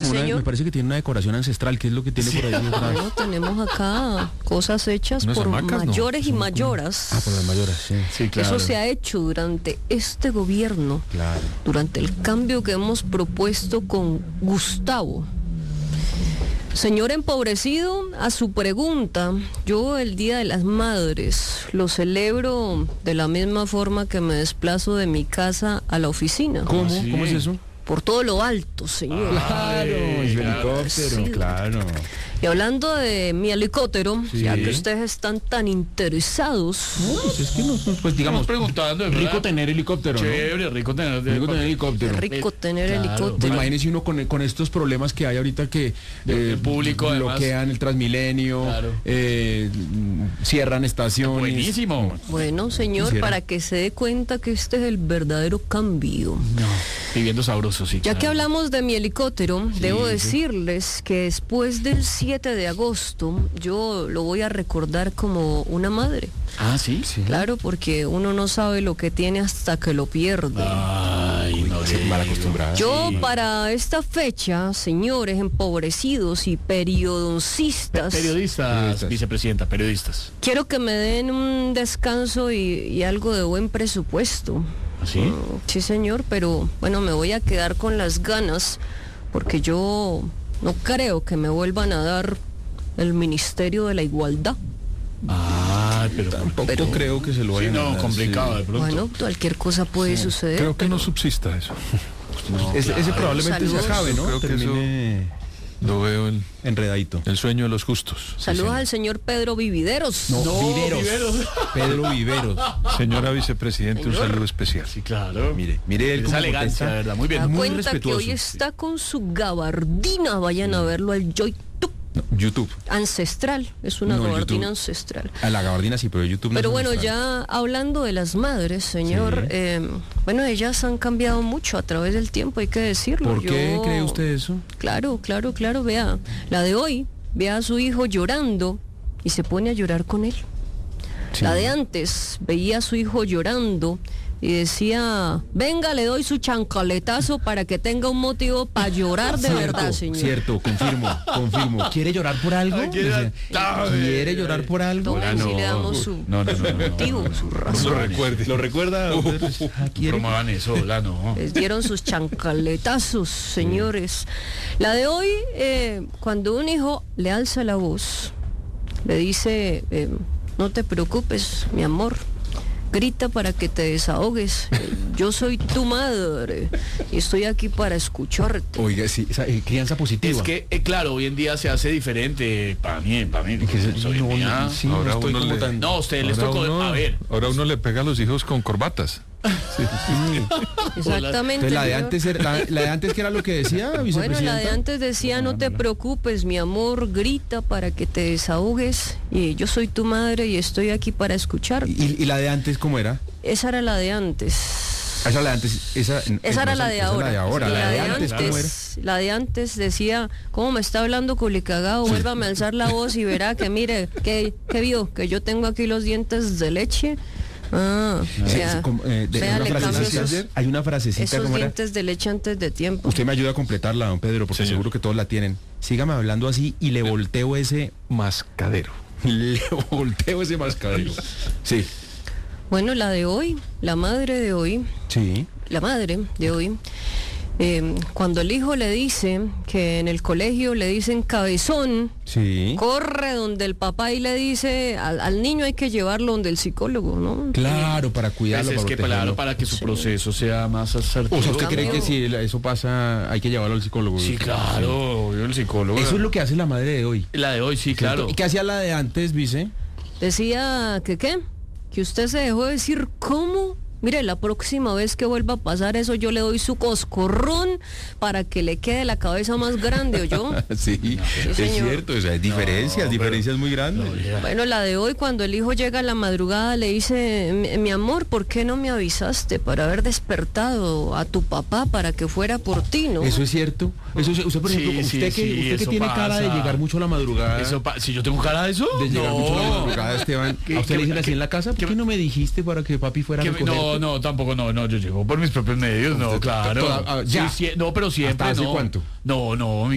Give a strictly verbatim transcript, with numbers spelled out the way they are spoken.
como una, señor. me parece que tiene una decoración ancestral. ¿Qué es lo que tiene por ahí detrás? Bueno, tenemos acá cosas hechas Unas por hamacas, ¿no? mayores y mayoras. Ah, por las mayoras, sí. Sí, claro. Eso se ha hecho durante este gobierno, Claro. durante el cambio que hemos propuesto con Gustavo. Señor empobrecido, a su pregunta, yo el Día de las Madres lo celebro de la misma forma que me desplazo de mi casa a la oficina. ¿Cómo? Ah, sí. ¿Cómo es eso? Por todo lo alto, señor. Claro, el helicóptero, Sí. claro. Y hablando de mi helicóptero, Sí. ya que ustedes están tan interesados, Pues es que no, pues digamos, Estamos preguntando, de rico verdad. tener helicóptero, ¿no? Chévere, rico tener, Rico tener helicóptero. qué rico tener Claro. helicóptero. Pues imagínese uno con, con estos problemas que hay ahorita que De- el público, además. bloquean el Transmilenio, Claro. eh, cierran estaciones. Buenísimo. Bueno, señor, Quisiera. para que se dé cuenta que este es el verdadero cambio. No, viviendo sabroso, sí. Ya que claro. hablamos de mi helicóptero, debo decirles que después del siete de agosto, yo lo voy a recordar como una madre. Ah, ¿sí? Sí. Claro, porque uno no sabe lo que tiene hasta que lo pierde. Ay, no Sí, le mal digo. acostumbrada. Yo Sí. para esta fecha, señores empobrecidos y periodoncistas, Periodistas, Periodistas. vicepresidenta, periodistas. quiero que me den un descanso y, y algo de buen presupuesto. ¿Así? Mm, Sí, señor, pero bueno, me voy a quedar con las ganas porque yo no creo que me vuelvan a dar el Ministerio de la Igualdad. Ah, pero Tampoco Pero- creo que se lo sí, vayan a no, dar, complicado de sí. pronto. Bueno, cualquier cosa puede suceder. Creo que pero- no subsista eso. No, Ese, ese claro. probablemente Saludos. se acabe, ¿no? Creo que Termine Lo veo en enredadito. El sueño de los justos. Saludos al señor Pedro Vivideros. No, No, Viveros. Viveros. Pedro Viveros. Señora vicepresidente, un Señor. saludo especial. Sí, claro. Mire, mire él Esa cómo elegancia, contesta. de verdad. Muy Se da bien. muy cuenta que respetuoso. hoy está con su gabardina. Vayan a verlo al YouTube No, YouTube. ancestral. Es una No, el gabardina YouTube. ancestral. A la gabardina sí, pero YouTube no. Pero es bueno, nuestra. ya hablando de las madres, señor, Sí. eh, bueno, ellas han cambiado mucho a través del tiempo, hay que decirlo. ¿Por qué Yo- cree usted eso? Claro, claro, claro, vea, la de hoy, vea a su hijo llorando y se pone a llorar con él. Sí. La de antes, veía a su hijo llorando y decía, venga, le doy su chancaletazo para que tenga un motivo para llorar de Cierto, verdad, señor. Cierto, confirmo, confirmo. ¿Quiere llorar por algo? Ay, quiere- Dice, Ay, ¿Quiere ay, llorar por algo? Tome, si le damos su No, no, no, no, no, motivo, no, no, su no, razón. no lo recuerde. ¿Lo recuerda? Ah, ¿quiere? Promuevan eso, la no. Les dieron sus chancaletazos, señores. La de hoy, eh, cuando un hijo le alza la voz, le dice, eh, no te preocupes, mi amor, grita para que te desahogues. Eh, Yo soy tu madre y estoy aquí para escucharte. Oiga, sí, esa, eh, crianza positiva. Es que, eh, claro, hoy en día se hace diferente. Para mí, para mí. Que se- soy no, mía. no, sí, Ahora no estoy uno como le- tan... No, a usted les Ahora tocó. uno- A ver. Ahora uno le pega a los hijos con corbatas. Exactamente. Entonces, la de señor. antes, era- la, la de antes, ¿qué era lo que decía, Bueno, vicepresidenta? la de antes decía, no te preocupes, mi amor, grita para que te desahogues y yo soy tu madre y estoy aquí para escucharte. ¿Y, y la de antes cómo era? Esa era la de antes. Esa era la de antes. Esa, Esa era no, la de esa ahora. La de ahora. Y La, la de, de antes, ¿cómo era? antes, la de antes decía, ¿cómo me está hablando culicagado? Vuélvame a alzar la voz y verá que mire, que, que vio, que yo tengo aquí los dientes de leche. Ah, Sí, vea, sí, como, eh, de- vea, una le cambio frasecita. esos, Hay una frasecita esos como era. dientes de leche antes de tiempo. Usted me ayuda a completarla, don Pedro, porque Señor. seguro que todos la tienen. Sígame hablando así y le volteo ese... Mascadero. Le volteo ese mascadero. Sí. Bueno, la de hoy, la madre de hoy, Sí. la madre de hoy, eh, cuando el hijo le dice que en el colegio le dicen cabezón, Sí. corre donde el papá y le dice al, al niño hay que llevarlo donde el psicólogo, ¿no? Claro, para Pues cuidarlo, es para que, protegerlo. claro, para que su proceso sea más asertivo. O sea, ¿usted cree Amigo. que si eso pasa hay que llevarlo al psicólogo? Sí, claro, obvio, el psicólogo. Eso es lo que hace la madre de hoy. La de hoy, sí, claro. ¿Y qué hacía la de antes, vice? Decía que qué, que usted se dejó decir cómo. Mire, la próxima vez que vuelva a pasar eso, yo le doy su coscorrón para que le quede la cabeza más grande, ¿o yo? Sí, es señor. cierto, o sea, hay diferencias, No, diferencias muy grandes. No, ya. Bueno, la de hoy, cuando el hijo llega a la madrugada, le dice, mi, mi amor, ¿por qué no me avisaste para haber despertado a tu papá para que fuera por ti, no? Eso es cierto. Eso es- usted, por Sí, ejemplo, sí, usted que, sí, usted que eso tiene cara de pasa. llegar mucho a la madrugada. Eso pa- si yo tengo cara de eso, de llegar no. mucho a la madrugada, Esteban. ¿Qué- ¿A usted qué- le dicen así qué- en la casa? ¿Por qué- qué no me dijiste para que papi fuera a Que- recogerte? no, no, tampoco, no, no, yo llego por mis propios medios, no, Usted- claro. toda- ah, ya. Sí, sí, no, pero siempre, ¿Hasta hace no. cuánto? No, no, mi